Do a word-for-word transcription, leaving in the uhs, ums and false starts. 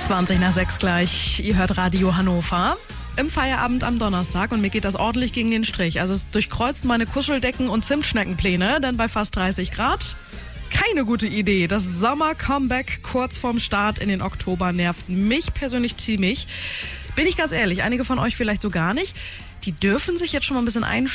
zwanzig nach sechs gleich. Ihr hört Radio Hannover. Im Feierabend am Donnerstag und mir geht das ordentlich gegen den Strich. Also es durchkreuzt meine Kuscheldecken und Zimtschneckenpläne, denn bei fast dreißig Grad keine gute Idee. Das Sommer-Comeback kurz vorm Start in den Oktober nervt mich persönlich ziemlich. Bin ich ganz ehrlich, einige von euch vielleicht so gar nicht. Die dürfen sich jetzt schon mal ein bisschen einstellen.